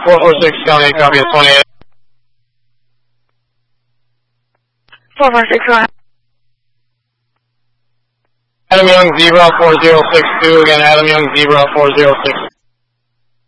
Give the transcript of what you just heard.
446, County, copy of 28. 446, go ahead. Adam Young, Zebra 4062, again, Adam Young, Zebra 4062.